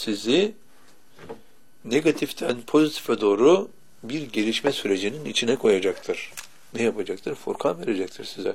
sizi negatiften pozitife doğru bir gelişme sürecinin içine koyacaktır. Ne yapacaktır? Furkan verecektir size.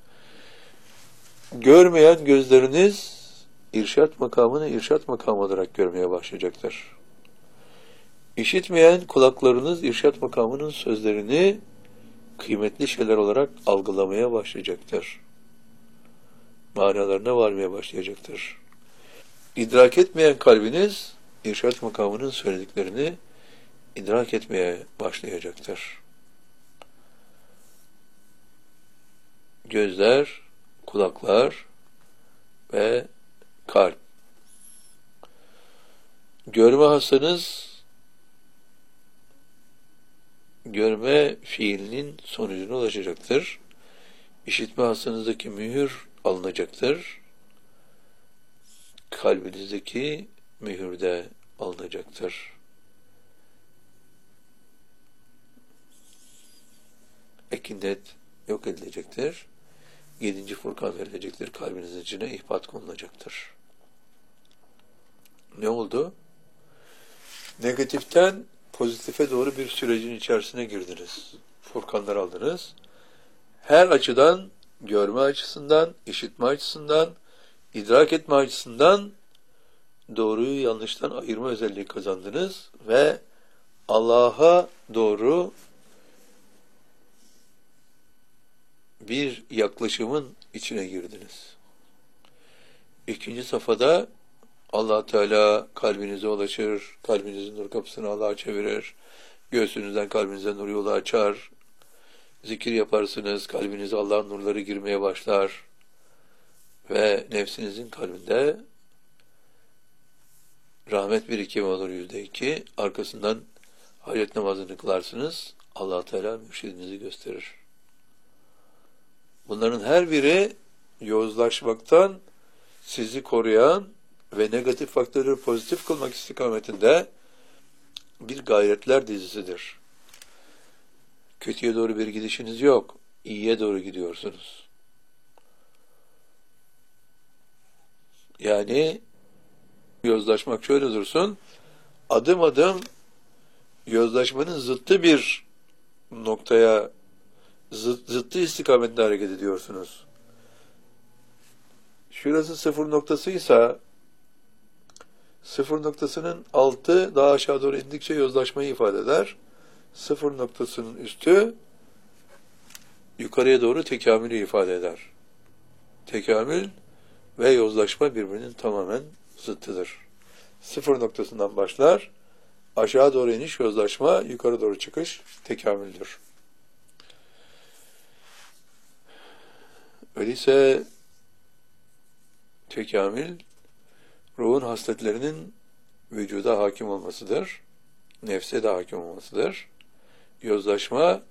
Görmeyen gözleriniz irşat makamını irşat makamı olarak görmeye başlayacaktır. İşitmeyen kulaklarınız irşat makamının sözlerini kıymetli şeyler olarak algılamaya başlayacaktır. Manalarına varmaya başlayacaktır. İdrak etmeyen kalbiniz irşat makamının söylediklerini idrak etmeye başlayacaktır. Gözler, kulaklar ve kalp. Görme hastanız görme fiilinin sonucuna ulaşacaktır. İşitme hastanızdaki mühür alınacaktır. Kalbinizdeki mühür de alınacaktır. Ekindet yok edilecektir. 7. Furkan verilecektir. Kalbinizin içine ihbat konulacaktır. Ne oldu? Negatiften pozitife doğru bir sürecin içerisine girdiniz. Furkanlar aldınız. Her açıdan, görme açısından, işitme açısından, idrak etme açısından doğruyu yanlıştan ayırma özelliği kazandınız ve Allah'a doğru bir yaklaşımın içine girdiniz. 2. safhada Allah Teala kalbinize ulaşır, kalbinizin nur kapısını Allah'a çevirir, göğsünüzden kalbinize nur yolu açar, zikir yaparsınız, kalbinize Allah'ın nurları girmeye başlar ve nefsinizin kalbinde rahmet birikimi olur %2, arkasından hayret namazını kılarsınız, Allah Teala mürşidinizi gösterir. Bunların her biri yozlaşmaktan sizi koruyan ve negatif faktörleri pozitif kılmak istikametinde bir gayretler dizisidir. Kötüye doğru bir gidişiniz yok, iyiye doğru gidiyorsunuz. Yani yozlaşmak şöyle dursun, adım adım yozlaşmanın zıttı bir noktaya, zıttı istikametinde hareket ediyorsunuz. Şurası sıfır noktasıysa, sıfır noktasının altı daha aşağı doğru indikçe yozlaşmayı ifade eder. Sıfır noktasının üstü yukarıya doğru tekamülü ifade eder. Tekamül ve yozlaşma birbirinin tamamen zıttıdır. Sıfır noktasından başlar, aşağı doğru iniş yozlaşma, yukarı doğru çıkış tekamüldür. Öyleyse tekamül, ruhun hasletlerinin vücuda hakim olmasıdır, nefse de hakim olmasıdır. Yozlaşma,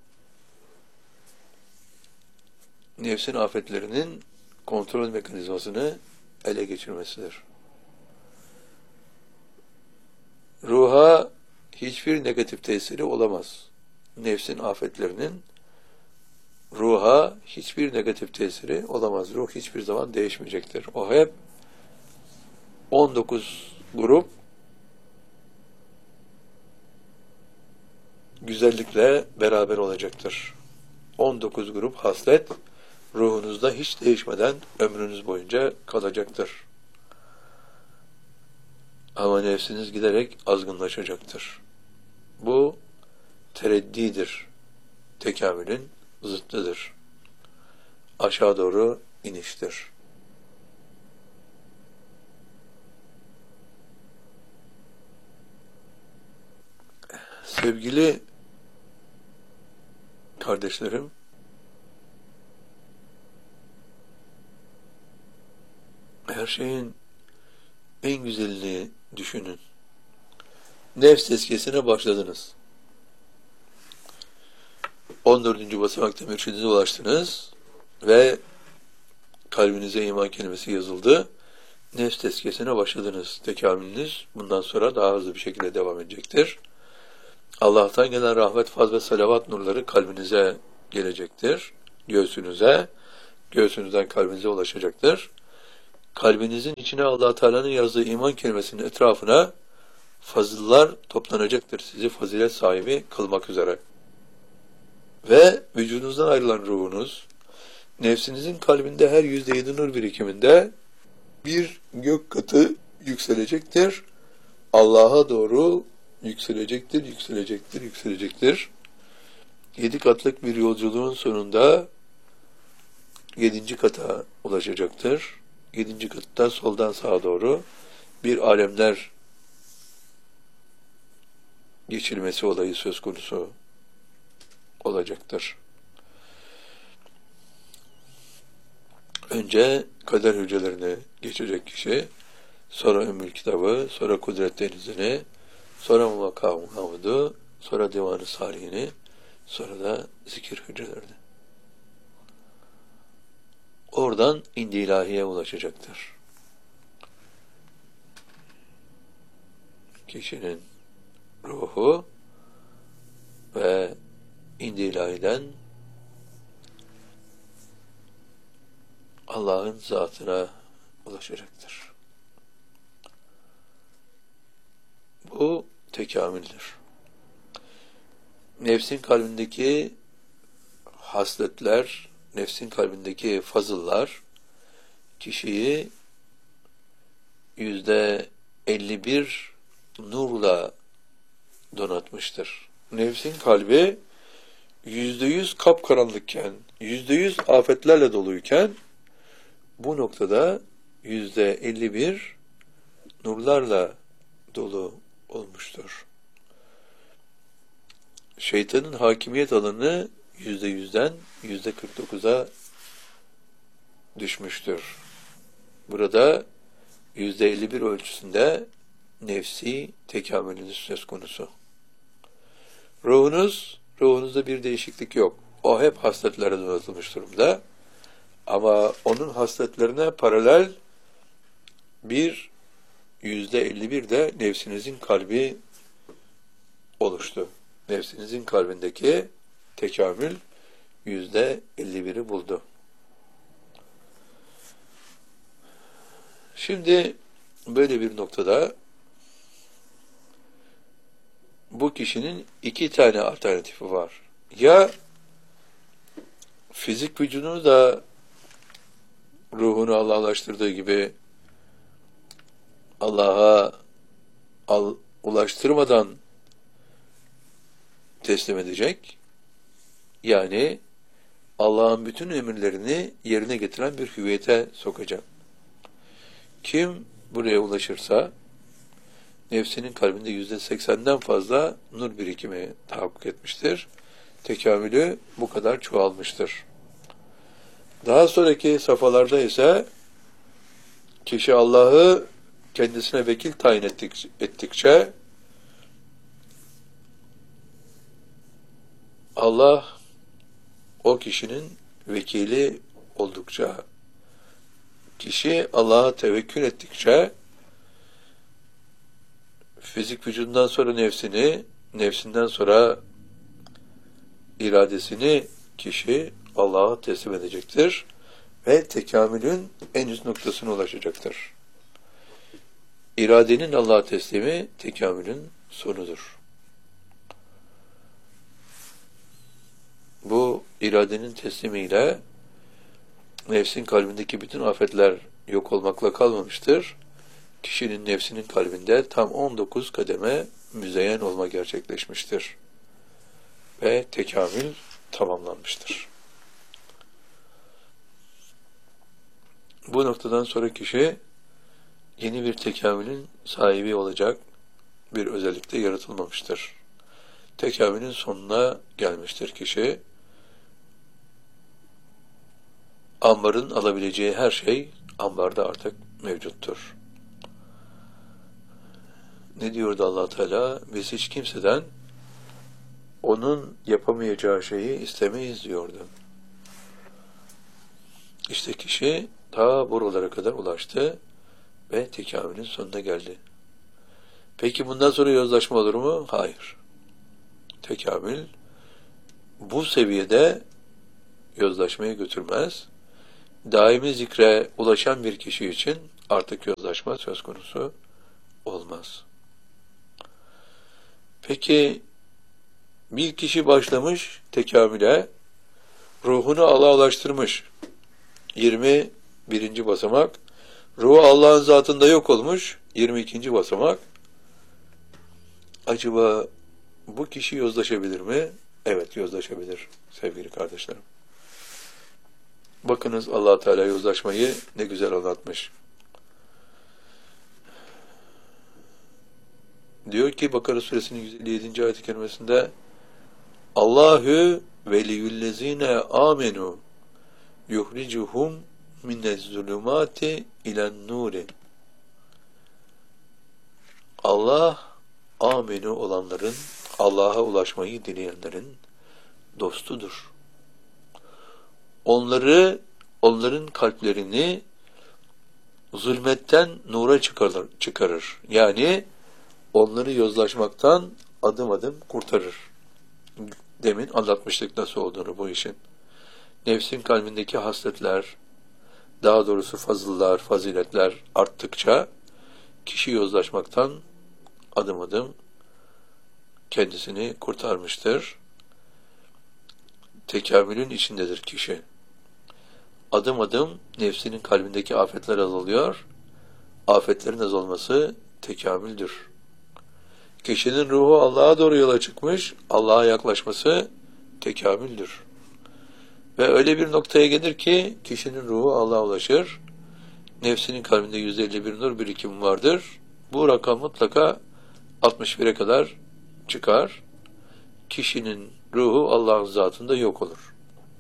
nefsin afetlerinin kontrol mekanizmasını ele geçirmesidir. Ruha hiçbir negatif tesiri olamaz. Nefsin afetlerinin ruha hiçbir negatif tesiri olamaz. Ruh hiçbir zaman değişmeyecektir. O hep 19 grup güzellikle beraber olacaktır. 19 grup haslet ruhunuzda hiç değişmeden ömrünüz boyunca kalacaktır. Ama nefsiniz giderek azgınlaşacaktır. Bu tereddidir. Tekamülün zıttıdır. Aşağı doğru iniştir. Sevgili kardeşlerim, her şeyin en güzelini düşünün. Nefs tezkiyesine başladınız. 14. basamakta mürşidinize ulaştınız ve kalbinize iman kelimesi yazıldı. Nefs tezkiyesine başladınız. Tekamülünüz bundan sonra daha hızlı bir şekilde devam edecektir. Allah'tan gelen rahmet, faz ve salavat nurları kalbinize gelecektir. Göğsünüze, göğsünüzden kalbinize ulaşacaktır. Kalbinizin içine Allah Teala'nın yazdığı iman kelimesinin etrafına fazıllar toplanacaktır sizi fazilet sahibi kılmak üzere. Ve vücudunuzdan ayrılan ruhunuz, nefsinizin kalbinde her %7 nur birikiminde bir gök katı yükselecektir. Allah'a doğru yükselecektir, yükselecektir, yükselecektir. 7 katlık bir yolculuğun sonunda 7. kata ulaşacaktır. 7. kattan soldan sağa doğru bir alemler geçirmesi olayı söz konusu olacaktır. Önce kader hücrelerini geçecek kişi, sonra Ümmül Kitabı, sonra Kudret Denizi'ni, sonra Makam-ı Mahmud'u, sonra Divan-ı Salihini, sonra da zikir hücrelerini. Oradan indi ilahiye ulaşacaktır. Kişinin ruhu ve indi ilahiden Allah'ın zatına ulaşacaktır. Bu tekamüldür. Nefsin kalbindeki hasletler, nefsin kalbindeki fazıllar kişiyi %51 nurla donatmıştır. Nefsin kalbi %100 kapkaranlıkken, %100 afetlerle doluyken bu noktada %51 nurlarla dolu olmuştur. Şeytanın hakimiyet alanı %100'den %49'a düşmüştür. Burada %51 ölçüsünde nefsi tekamülünüz söz konusu. Ruhunuzda bir değişiklik yok. O hep hasletlere donatılmış durumda. Ama onun hasletlerine paralel bir %51 de nefsinizin kalbi oluştu. Nefsinizin kalbindeki tekamül %51'i buldu. Şimdi böyle bir noktada bu kişinin 2 tane alternatifi var. Ya fizik vücudunu da ruhunu Allah'laştırdığı gibi Allah'a ulaştırmadan teslim edecek. Yani Allah'ın bütün emirlerini yerine getiren bir hüviyete sokacak. Kim buraya ulaşırsa nefsinin kalbinde %80'den fazla nur birikimi tahakkuk etmiştir. Tekamülü bu kadar çoğalmıştır. Daha sonraki safhalarda ise kişi Allah'ı kendisine vekil tayin ettikçe Allah o kişinin vekili oldukça, kişi Allah'a tevekkül ettikçe fizik vücudundan sonra nefsini, nefsinden sonra iradesini kişi Allah'a teslim edecektir ve tekamülün en üst noktasına ulaşacaktır. İradenin Allah'a teslimi tekamülün sonudur. Bu iradenin teslimiyle nefsin kalbindeki bütün afetler yok olmakla kalmamıştır. Kişinin nefsinin kalbinde tam 19 kademe müzeyyen olma gerçekleşmiştir. Ve tekamül tamamlanmıştır. Bu noktadan sonra kişi yeni bir tekamülün sahibi olacak bir özellikte yaratılmamıştır. Tekamülün sonuna gelmiştir kişi. Ambarın alabileceği her şey ambarda artık mevcuttur. Ne diyordu Allah Teala? Biz hiç kimseden onun yapamayacağı şeyi istemeyiz diyordu. İşte kişi ta buralara kadar ulaştı ve tekamülün sonuna geldi. Peki bundan sonra yozlaşma olur mu? Hayır. Tekamül bu seviyede yozlaşmaya götürmez. Daimi zikre ulaşan bir kişi için artık yozlaşma söz konusu olmaz. Peki bir kişi başlamış tekamüle, ruhunu Allah'a ulaştırmış. 21. basamak. Ruhu Allah'ın zatında yok olmuş. 22. basamak. Acaba bu kişi yozlaşabilir mi? Evet, yozlaşabilir sevgili kardeşlerim. Bakınız Allah Teala yozlaşmayı ne güzel anlatmış. Diyor ki Bakara suresinin 157. ayet-i kerimesinde Allahu veliyullezine amenu yuhricuhum minezzulumati ilen nuri. Allah amenu olanların, Allah'a ulaşmayı dileyenlerin dostudur. Onların kalplerini zulmetten nura çıkarır. Yani onları yozlaşmaktan adım adım kurtarır. Demin anlatmıştık nasıl olduğunu bu işin. Nefsin kalbindeki hasletler, daha doğrusu fazıllar, faziletler arttıkça kişi yozlaşmaktan adım adım kendisini kurtarmıştır. Tekamülün içindedir kişi. Adım adım nefsinin kalbindeki afetler azalıyor. Afetlerin azalması tekamüldür. Kişinin ruhu Allah'a doğru yola çıkmış, Allah'a yaklaşması tekamüldür. Ve öyle bir noktaya gelir ki kişinin ruhu Allah'a ulaşır. Nefsinin kalbinde 151 nur birikimi vardır. Bu rakam mutlaka 61'e kadar çıkar. Kişinin ruhu Allah'ın zatında yok olur.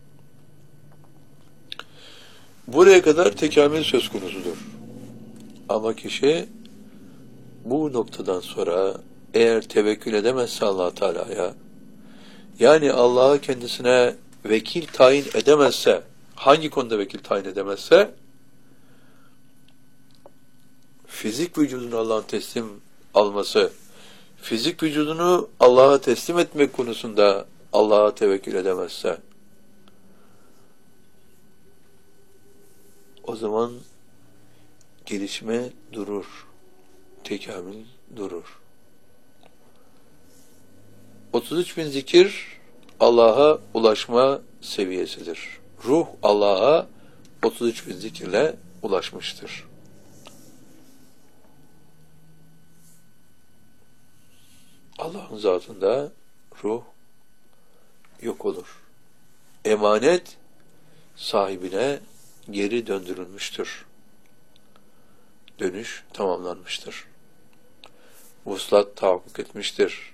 Buraya kadar tekamül söz konusudur. Ama kişi bu noktadan sonra eğer tevekkül edemezse Allah Teala'ya, yani Allah'a kendisine vekil tayin edemezse, hangi konuda vekil tayin edemezse, fizik vücudunu Allah'ın teslim alması, fizik vücudunu Allah'a teslim etmek konusunda Allah'a tevekkül edemezse, o zaman gelişme durur, tekamül durur. 33.000 zikir Allah'a ulaşma seviyesidir. Ruh Allah'a 33.000 zikirle ulaşmıştır. Allah'ın zatında ruh yok olur. Emanet sahibine geri döndürülmüştür. Dönüş tamamlanmıştır. Vuslat tahakkuk etmiştir.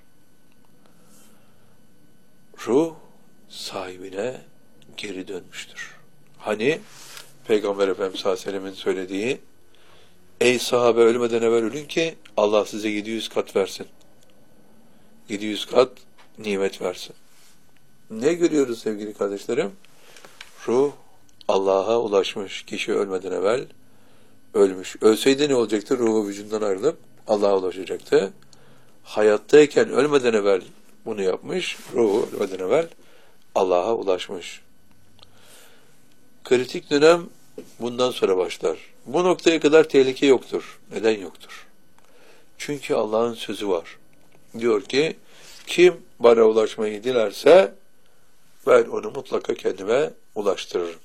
Ruh sahibine geri dönmüştür. Hani Peygamber Efendimiz sallallahu aleyhi ve sellem'in söylediği, ey sahabe ölmeden evvel ölün ki Allah size 700 kat versin. 700 kat nimet versin. Ne görüyoruz sevgili kardeşlerim? Ruh Allah'a ulaşmış kişi ölmeden evvel ölmüş. Ölseydi ne olacaktı? Ruhu vücudundan ayrılıp Allah'a ulaşacaktı. Hayattayken ölmeden evvel bunu yapmış, ruhu ölmeden evvel Allah'a ulaşmış. Kritik dönem bundan sonra başlar. Bu noktaya kadar tehlike yoktur. Neden yoktur? Çünkü Allah'ın sözü var. Diyor ki, kim bana ulaşmayı dilerse ben onu mutlaka kendime ulaştırırım.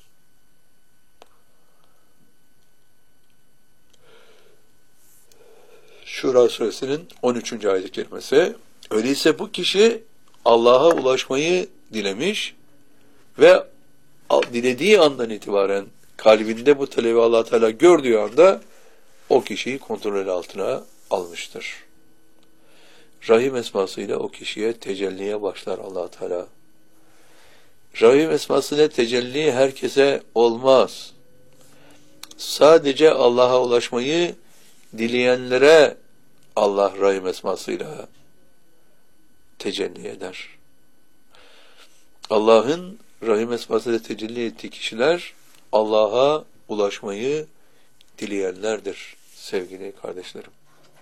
Şura suresinin 13. ayet-i kerimesi. Öyleyse bu kişi Allah'a ulaşmayı dilemiş ve dilediği andan itibaren kalbinde bu talebi Allah Teala gördüğü anda o kişiyi kontrol altına almıştır. Rahim esmasıyla o kişiye tecelliye başlar Allah Teala. Rahim esmasıyla tecelli herkese olmaz. Sadece Allah'a ulaşmayı dileyenlere Allah Rahim esmasıyla tecelli eder. Allah'ın Rahim esmasıyla tecelli ettiği kişiler Allah'a ulaşmayı dileyenlerdir sevgili kardeşlerim.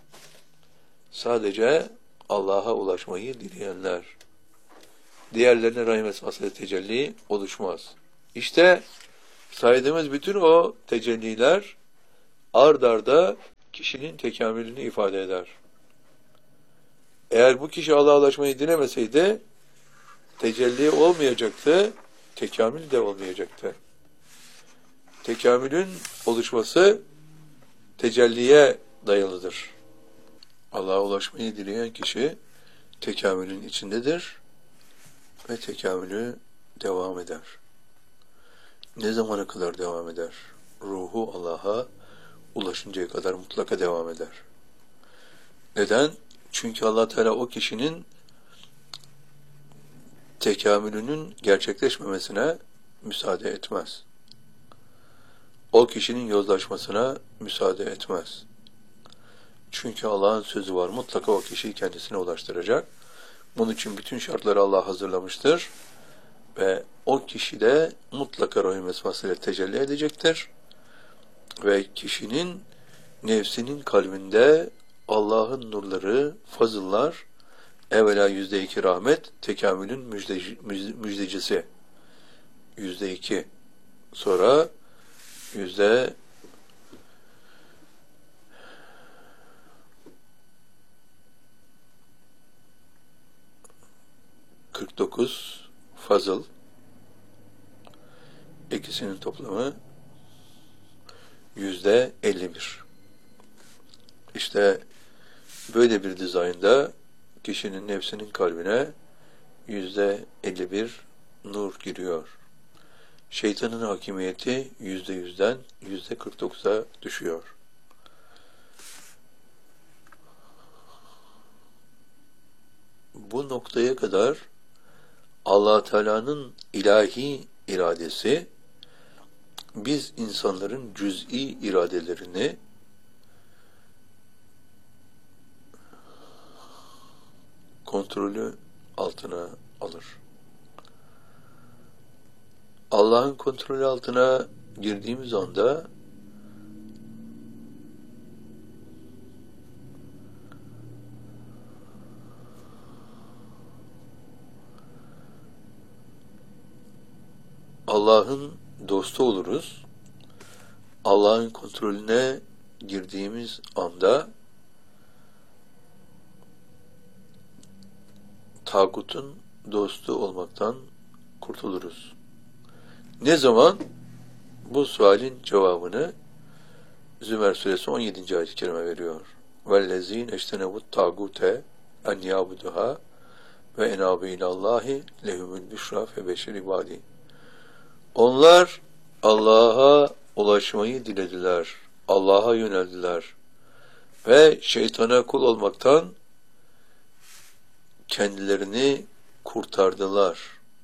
Sadece Allah'a ulaşmayı dileyenler. Diğerlerine Rahim esmasıyla tecelli oluşmaz. İşte saydığımız bütün o tecelliler ard arda kişinin tekamülünü ifade eder. Eğer bu kişi Allah'a ulaşmayı dilemeseydi tecelli olmayacaktı, tekamül de olmayacaktı. Tekamülün oluşması tecelliye dayalıdır. Allah'a ulaşmayı dileyen kişi tekamülün içindedir ve tekamülü devam eder. Ne zamana kadar devam eder? Ruhu Allah'a ulaşıncaya kadar mutlaka devam eder. Neden? Çünkü Allah Teala o kişinin tekamülünün gerçekleşmemesine müsaade etmez. O kişinin yozlaşmasına müsaade etmez. Çünkü Allah'ın sözü var, mutlaka o kişiyi kendisine ulaştıracak. Bunun için bütün şartları Allah hazırlamıştır. Ve o kişi de mutlaka Rahim esmasıyla tecelli edecektir. Ve kişinin nefsinin kalbinde Allah'ın nurları, fazıllar, evvela %2 rahmet, tekamülün müjdecisi. %2. Sonra %49 fazıl. İkisinin toplamı %51. İşte böyle bir dizaynda kişinin nefsinin kalbine %51 nur giriyor. Şeytanın hakimiyeti %100'den %49'a düşüyor. Bu noktaya kadar Allah Teala'nın ilahi iradesi biz insanların cüz'i iradelerini kontrolü altına alır. Allah'ın kontrolü altına girdiğimiz anda Allah'ın dostu oluruz. Allah'ın kontrolüne girdiğimiz anda tağutun dostu olmaktan kurtuluruz. Ne zaman? Bu sualin cevabını Zümer suresi 17. ayet-i kerime veriyor. وَالَّذ۪ينَ اَجْتَنَبُوا الطَّاغُوتَ اَنْ يَعْبُدُهَا وَاَنَابُوا اِلَى اللّٰهِ لَهُمُ الْبُشْرَى فَبَشِّرْ عِبَادِهِ. Onlar Allah'a ulaşmayı dilediler, Allah'a yöneldiler ve şeytana kul olmaktan kendilerini kurtardılar.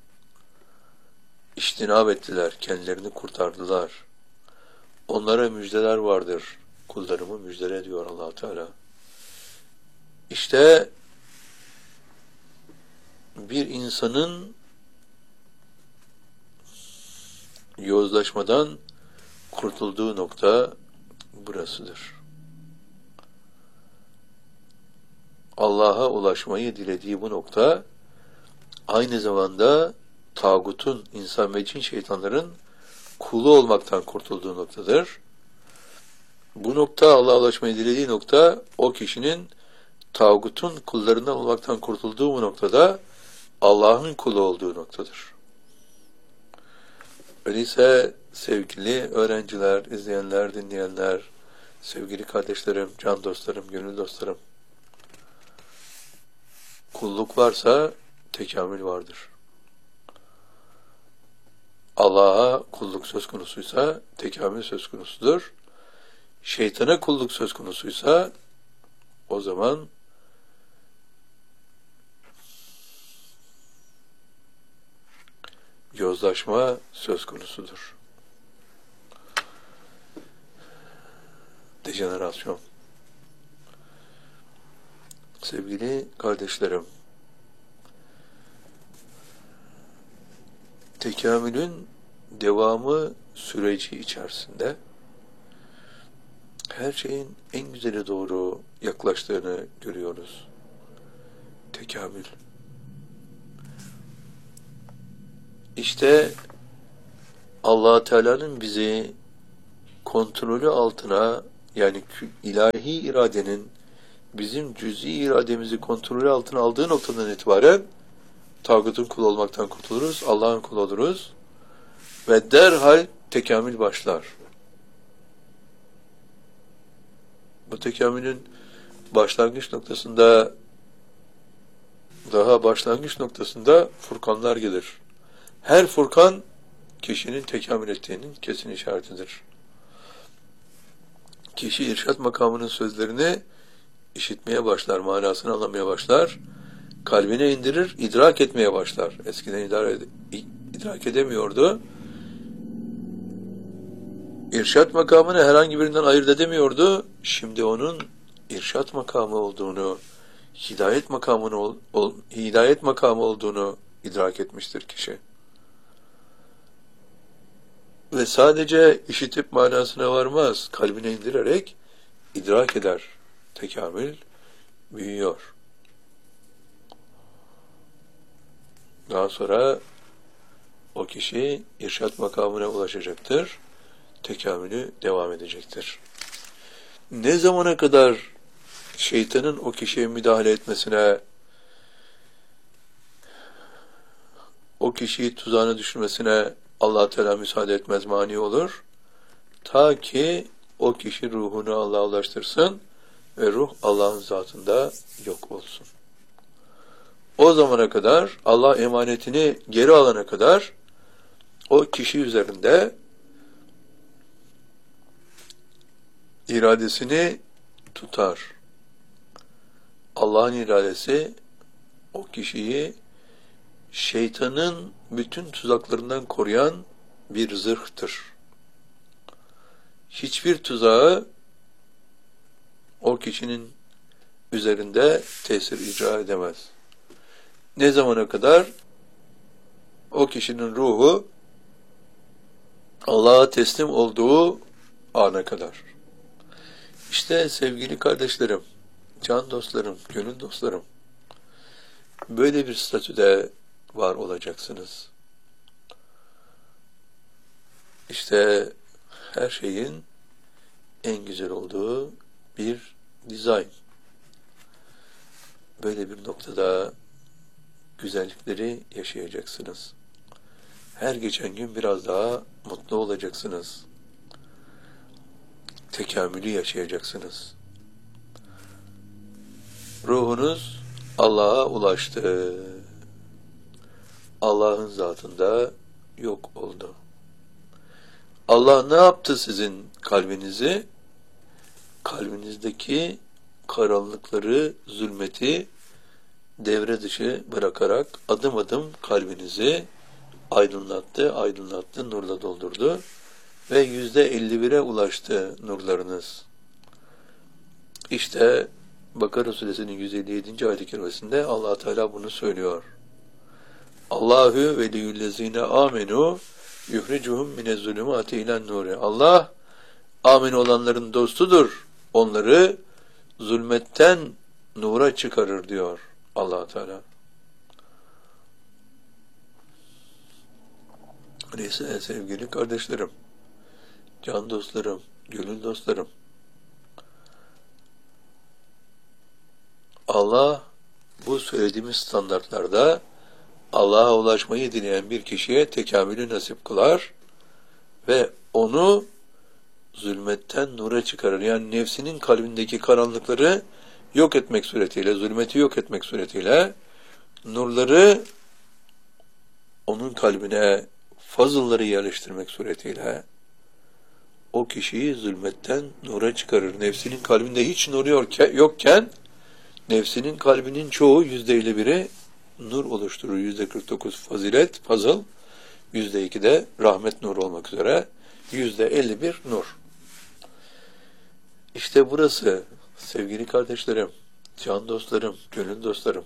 İçtinab ettiler, kendilerini kurtardılar. Onlara müjdeler vardır. Kullarımı müjdele ediyor Allah Teala. İşte bir insanın yozlaşmadan kurtulduğu nokta burasıdır. Allah'a ulaşmayı dilediği bu nokta aynı zamanda tağutun, insan ve cin şeytanların kulu olmaktan kurtulduğu noktadır. Bu nokta, Allah'a ulaşmayı dilediği nokta, o kişinin tağutun kullarından olmaktan kurtulduğu bu noktada Allah'ın kulu olduğu noktadır. Öyleyse sevgili öğrenciler, izleyenler, dinleyenler, sevgili kardeşlerim, can dostlarım, gönül dostlarım, kulluk varsa tekamül vardır. Allah'a kulluk söz konusuysa tekamül söz konusudur. Şeytana kulluk söz konusuysa o zaman yozlaşma söz konusudur. Dejenerasyon. Sevgili kardeşlerim, tekamülün devamı süreci içerisinde her şeyin en güzeli doğru yaklaştığını görüyoruz. Tekamül. İşte Allah Teala'nın bizi kontrolü altına, yani ilahi iradenin bizim cüz'i irademizi kontrolü altına aldığı noktadan itibaren tağutun kulu olmaktan kurtuluruz, Allah'ın kulu oluruz ve derhal tekamül başlar. Bu tekamülün başlangıç noktasında, daha başlangıç noktasında furkanlar gelir. Her furkan kişinin tekamül ettiğinin kesin işaretidir. Kişi irşad makamının sözlerini işitmeye başlar, manasını anlamaya başlar, kalbine indirir, idrak etmeye başlar. Eskiden idrak edemiyordu. İrşad makamını herhangi birinden ayırt edemiyordu. Şimdi onun irşad makamı olduğunu, hidayet makamı olduğunu idrak etmiştir kişi. Ve sadece işitip manasına varmaz, kalbine indirerek idrak eder. Tekamül büyüyor. Daha sonra o kişi irşad makamına ulaşacaktır. Tekamülü devam edecektir. Ne zamana kadar şeytanın o kişiye müdahale etmesine, o kişiyi tuzağına düşürmesine Allah Teala müsaade etmez, mani olur. Ta ki o kişi ruhunu Allah'a ulaştırsın ve ruh Allah'ın zatında yok olsun. O zamana kadar, Allah emanetini geri alana kadar o kişi üzerinde iradesini tutar. Allah'ın iradesi o kişiyi şeytanın bütün tuzaklarından koruyan bir zırhtır. Hiçbir tuzağı o kişinin üzerinde tesir icra edemez. Ne zamana kadar? O kişinin ruhu Allah'a teslim olduğu ana kadar. İşte sevgili kardeşlerim, can dostlarım, gönül dostlarım, böyle bir statüde var olacaksınız. İşte her şeyin en güzel olduğu bir dizayn. Böyle bir noktada güzellikleri yaşayacaksınız. Her geçen gün biraz daha mutlu olacaksınız. Tekamülü yaşayacaksınız. Ruhunuz Allah'a ulaştı. Allah'ın zatında yok oldu. Allah ne yaptı sizin kalbinizi? Kalbinizdeki karanlıkları, zulmeti devre dışı bırakarak adım adım kalbinizi aydınlattı, nurla doldurdu ve %51'e ulaştı nurlarınız. İşte Bakara Suresinin 157. ayet-i kerimesinde Allah Teala bunu söylüyor. Allahu veliyyüllezine amenu yuhricuhum minezzulumati ilen nuri. Allah amin olanların dostudur. Onları zulmetten nura çıkarır diyor Allah Teala. Neyse sevgili kardeşlerim, can dostlarım, gönül dostlarım, Allah bu söylediğimiz standartlarda Allah'a ulaşmayı dileyen bir kişiye tekamülü nasip kılar ve onu zulmetten nura çıkarır. Yani nefsinin kalbindeki karanlıkları yok etmek suretiyle, zulmeti yok etmek suretiyle nurları onun kalbine, fazılları yerleştirmek suretiyle o kişiyi zulmetten nura çıkarır. Nefsinin kalbinde hiç nur yokken nefsinin kalbinin çoğu %51'i nur oluşturur. %49 fazilet, fazıl, %2 de rahmet nuru olmak üzere %51 nur. İşte burası sevgili kardeşlerim, can dostlarım, gönül dostlarım.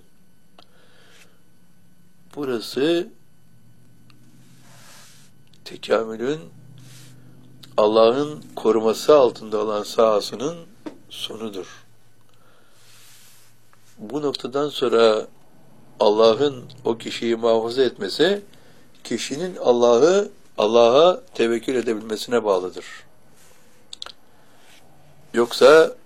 Burası tekamülün Allah'ın koruması altında olan sahasının sonudur. Bu noktadan sonra Allah'ın o kişiyi muhafaza etmesi, kişinin Allah'a tevekkül edebilmesine bağlıdır. Yoksa